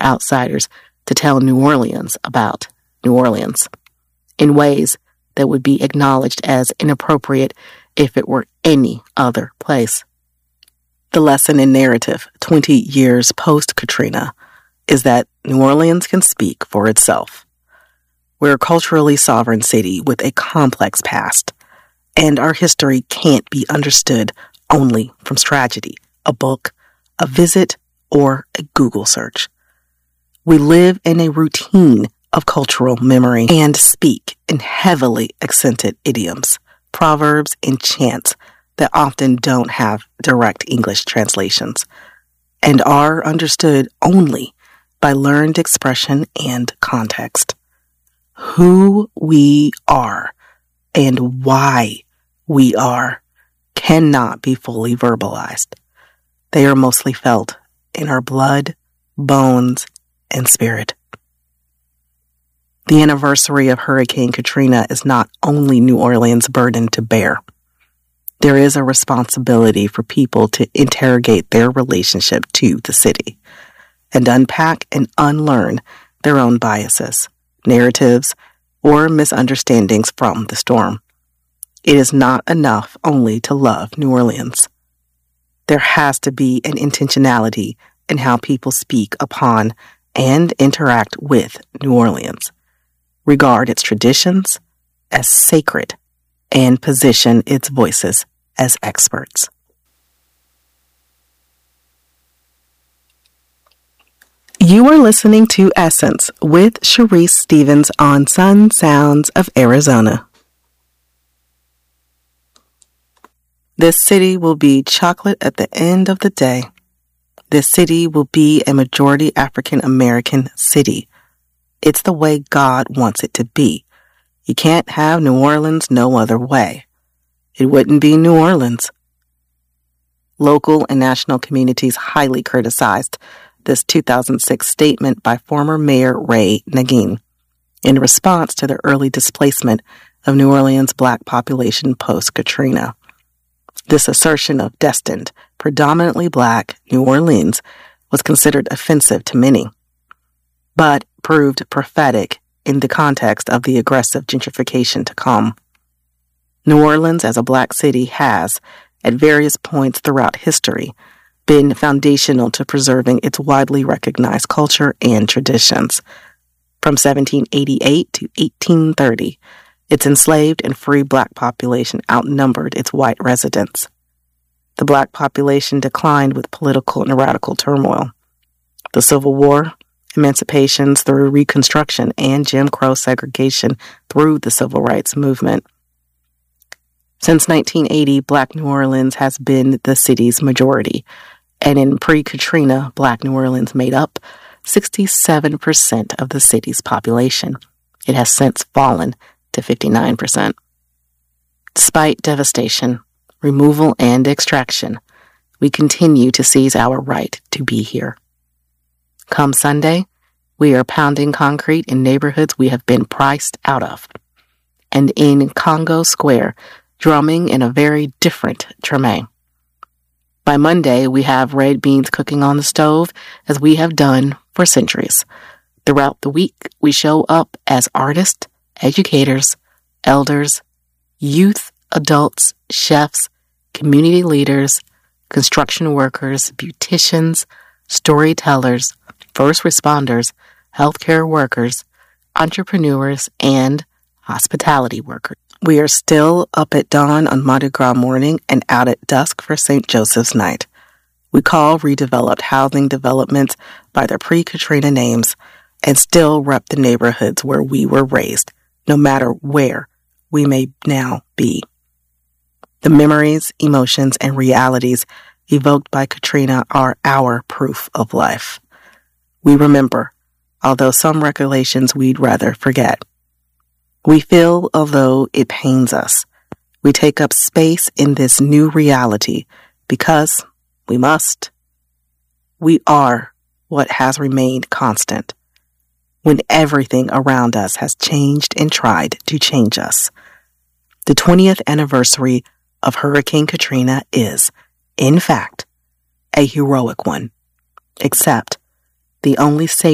outsiders to tell New Orleans about New Orleans in ways that would be acknowledged as inappropriate if it were any other place. The lesson in narrative 20 years post-Katrina is that New Orleans can speak for itself. We're a culturally sovereign city with a complex past, and our history can't be understood only from tragedy, a book, a visit, or a Google search. We live in a routine of cultural memory and speak in heavily accented idioms, proverbs, and chants that often don't have direct English translations and are understood only by learned expression and context. Who we are and why we are cannot be fully verbalized. They are mostly felt in our blood, bones, and spirit. The anniversary of Hurricane Katrina is not only New Orleans' burden to bear. There is a responsibility for people to interrogate their relationship to the city and unpack and unlearn their own biases, narratives, or misunderstandings from the storm. It is not enough only to love New Orleans. There has to be an intentionality in how people speak upon and interact with New Orleans, regard its traditions as sacred, and position its voices as experts. You are listening to Essence with Sharice Stevens on Sun Sounds of Arizona. This city will be chocolate at the end of the day. This city will be a majority African American city. It's the way God wants it to be. You can't have New Orleans no other way. It wouldn't be New Orleans. Local and national communities highly criticized this 2006 statement by former Mayor Ray Nagin in response to the early displacement of New Orleans' Black population post-Katrina. This assertion of destined, predominantly Black New Orleans was considered offensive to many, but proved prophetic in the context of the aggressive gentrification to come. New Orleans as a Black city has, at various points throughout history, been foundational to preserving its widely recognized culture and traditions. From 1788 to 1830, its enslaved and free Black population outnumbered its white residents. The Black population declined with political and radical turmoil. The Civil War, emancipations through Reconstruction, and Jim Crow segregation through the Civil Rights Movement. Since 1980, Black New Orleans has been the city's majority, and in pre-Katrina, Black New Orleans made up 67% of the city's population. It has since fallen to 59%. Despite devastation, removal, and extraction, we continue to seize our right to be here. Come Sunday, we are pounding concrete in neighborhoods we have been priced out of, and in Congo Square, drumming in a very different Treme. By Monday, we have red beans cooking on the stove, as we have done for centuries. Throughout the week, we show up as artists, educators, elders, youth, adults, chefs, community leaders, construction workers, beauticians, storytellers, first responders, healthcare workers, entrepreneurs, and hospitality workers. We are still up at dawn on Mardi Gras morning and out at dusk for St. Joseph's Night. We call redeveloped housing developments by their pre-Katrina names and still rep the neighborhoods where we were raised, no matter where we may now be. The memories, emotions, and realities evoked by Katrina are our proof of life. We remember, although some recollections we'd rather forget. We feel although it pains us. We take up space in this new reality because we must. We are what has remained constant when everything around us has changed and tried to change us. The 20th anniversary of Hurricane Katrina is, in fact, a heroic one, except the only saving